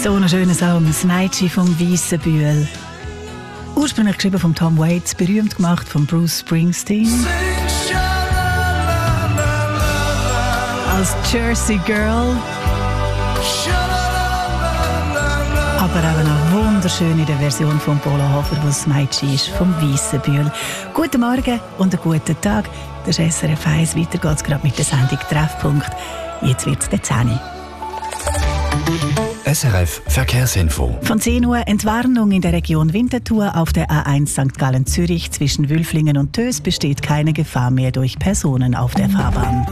So ein schöner Song, das Mädchen vom Weissenbühl. Ursprünglich geschrieben von Tom Waits, berühmt gemacht von Bruce Springsteen. Als Jersey Girl. Aber auch eine wunderschöne Version von Paula Hofer, wo das Mädchen ist vom Weissenbühl. Guten Morgen und einen guten Tag. Das ist SRF 1. Weiter geht's gerade mit der Sendung Treffpunkt. Jetzt wird es der 10. SRF Verkehrsinfo. Von 10 Uhr Entwarnung in der Region Winterthur auf der A1 St. Gallen-Zürich zwischen Wülflingen und Tös besteht keine Gefahr mehr durch Personen auf der Fahrbahn.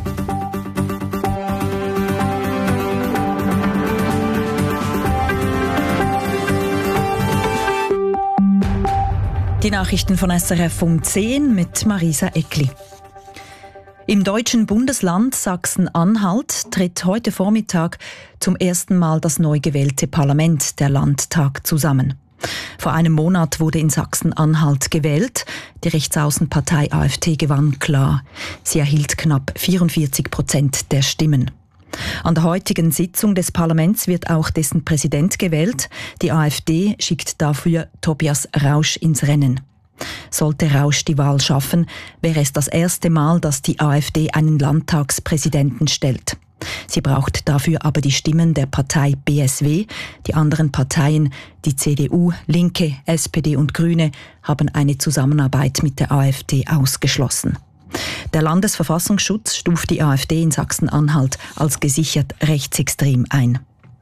Die Nachrichten von SRF um 10 mit Marisa Eckli. Im deutschen Bundesland Sachsen-Anhalt tritt heute Vormittag zum ersten Mal das neu gewählte Parlament, der Landtag, zusammen. Vor einem Monat wurde in Sachsen-Anhalt gewählt. Die Rechtsaußenpartei AfD gewann klar. Sie erhielt knapp 44% der Stimmen. An der heutigen Sitzung des Parlaments wird auch dessen Präsident gewählt. Die AfD schickt dafür Tobias Rausch ins Rennen. Sollte Rausch die Wahl schaffen, wäre es das erste Mal, dass die AfD einen Landtagspräsidenten stellt. Sie braucht dafür aber die Stimmen der Partei BSW. Die anderen Parteien, die CDU, Linke, SPD und Grüne, haben eine Zusammenarbeit mit der AfD ausgeschlossen. Der Landesverfassungsschutz stuft die AfD in Sachsen-Anhalt als gesichert rechtsextrem ein.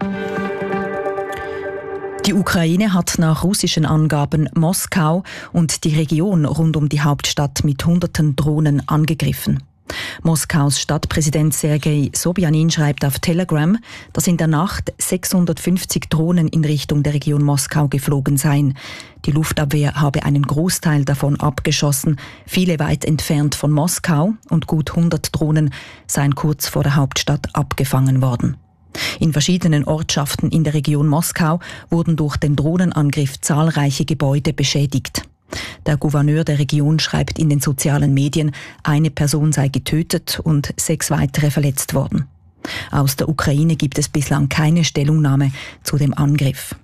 Die Ukraine hat nach russischen Angaben Moskau und die Region rund um die Hauptstadt mit hunderten Drohnen angegriffen. Moskaus Stadtpräsident Sergei Sobjanin schreibt auf Telegram, dass in der Nacht 650 Drohnen in Richtung der Region Moskau geflogen seien. Die Luftabwehr habe einen Großteil davon abgeschossen, viele weit entfernt von Moskau, und gut 100 Drohnen seien kurz vor der Hauptstadt abgefangen worden. In verschiedenen Ortschaften in der Region Moskau wurden durch den Drohnenangriff zahlreiche Gebäude beschädigt. Der Gouverneur der Region schreibt in den sozialen Medien, eine Person sei getötet und 6 weitere verletzt worden. Aus der Ukraine gibt es bislang keine Stellungnahme zu dem Angriff.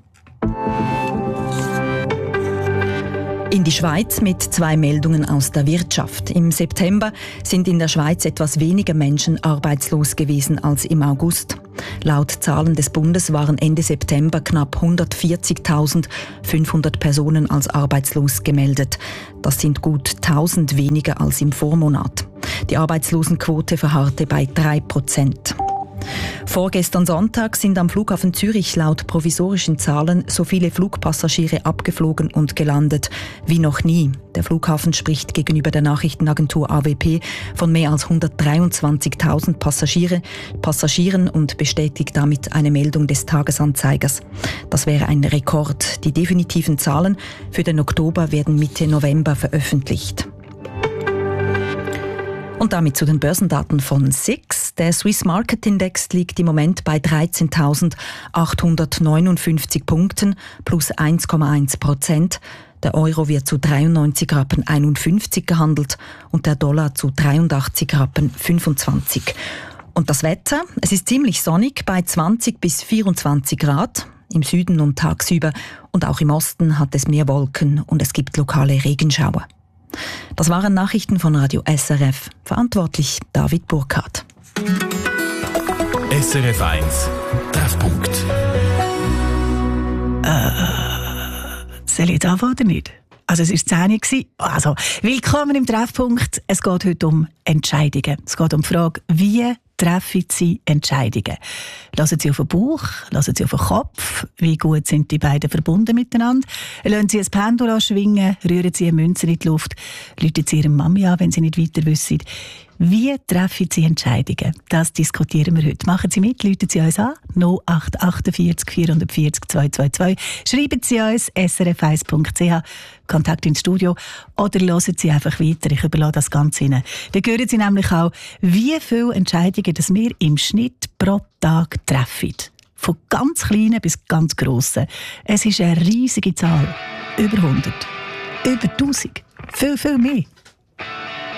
In die Schweiz mit 2 Meldungen aus der Wirtschaft. Im September sind in der Schweiz etwas weniger Menschen arbeitslos gewesen als im August. Laut Zahlen des Bundes waren Ende September knapp 140.500 Personen als arbeitslos gemeldet. Das sind gut 1.000 weniger als im Vormonat. Die Arbeitslosenquote verharrte bei 3%. Vorgestern Sonntag sind am Flughafen Zürich laut provisorischen Zahlen so viele Flugpassagiere abgeflogen und gelandet wie noch nie. Der Flughafen spricht gegenüber der Nachrichtenagentur AWP von mehr als 123.000 Passagieren und bestätigt damit eine Meldung des Tagesanzeigers. Das wäre ein Rekord. Die definitiven Zahlen für den Oktober werden Mitte November veröffentlicht. Und damit zu den Börsendaten von SIX. Der Swiss Market Index liegt im Moment bei 13.859 Punkten, plus 1,1%. Der Euro wird zu 93,51 Rappen gehandelt und der Dollar zu 83,25 Rappen. Und das Wetter? Es ist ziemlich sonnig bei 20 bis 24 Grad. Im Süden und tagsüber und auch im Osten hat es mehr Wolken und es gibt lokale Regenschauer. Das waren Nachrichten von Radio SRF. Verantwortlich David Burkhardt. SRF 1 Treffpunkt. Soll ich da oder nicht? Also es war 10 Uhr. Also, willkommen im Treffpunkt. Es geht heute um Entscheidungen. Es geht um die Frage, wie treffen Sie Entscheidungen? Lassen Sie auf den Bauch? Lassen Sie auf den Kopf? Wie gut sind die beiden verbunden miteinander? Lassen Sie ein Pendel schwingen? Rühren Sie eine Münze in die Luft? Rufen Sie Ihre Mami an, wenn Sie nicht weiter wissen? Wie treffen Sie Entscheidungen? Das diskutieren wir heute. Machen Sie mit, rufen Sie uns an, 0848 440 222. Schreiben Sie uns, srf1.ch, Kontakt ins Studio, oder hören Sie einfach weiter. Ich überlasse das Ganze Ihnen. Dann hören Sie nämlich auch, wie viele Entscheidungen das wir im Schnitt pro Tag treffen. Von ganz kleinen bis ganz grossen. Es ist eine riesige Zahl. Über 100. Über 1000. Viel, viel mehr.